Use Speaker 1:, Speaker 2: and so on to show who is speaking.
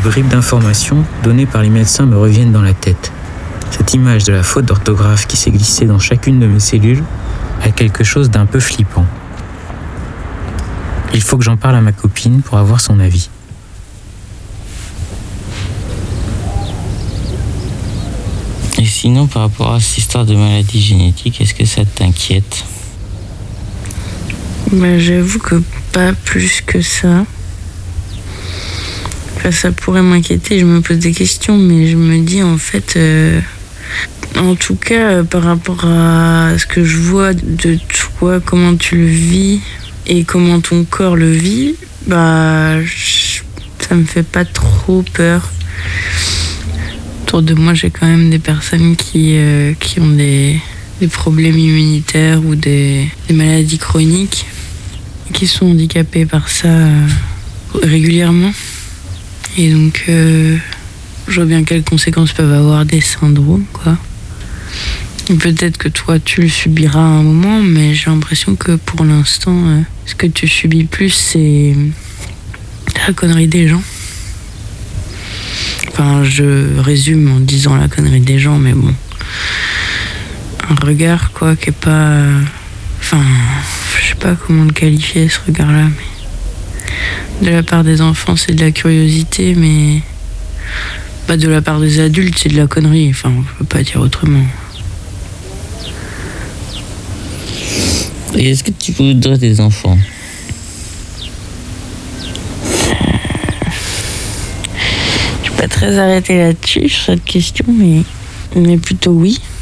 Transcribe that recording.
Speaker 1: bribes d'informations données par les médecins me reviennent dans la tête. Cette image de la faute d'orthographe qui s'est glissée dans chacune de mes cellules a quelque chose d'un peu flippant. Il faut que j'en parle à ma copine pour avoir son avis.
Speaker 2: Et sinon, par rapport à cette histoire de maladie génétique, est-ce que ça t'inquiète ?
Speaker 3: J'avoue que pas plus que ça. Ça pourrait m'inquiéter, je me pose des questions, mais je me dis en fait, en tout cas par rapport à ce que je vois de toi, comment tu le vis et comment ton corps le vit, ça me fait pas trop peur. Autour de moi, j'ai quand même des personnes qui ont des problèmes immunitaires ou des maladies chroniques, qui sont handicapées par ça régulièrement. Et donc, je vois bien quelles conséquences peuvent avoir des syndromes, quoi. Et peut-être que toi, tu le subiras à un moment, mais j'ai l'impression que pour l'instant, ce que tu subis plus, c'est la connerie des gens. Enfin, je résume en disant la connerie des gens, mais bon. Un regard, quoi, qui est pas... Enfin, je sais pas comment le qualifier, ce regard-là, mais... De la part des enfants, c'est de la curiosité, mais... de la part des adultes, c'est de la connerie. Enfin, on peut pas dire autrement.
Speaker 2: Et est-ce que tu voudrais des enfants ?
Speaker 3: Je suis pas très arrêtée là-dessus, sur cette question, mais plutôt oui.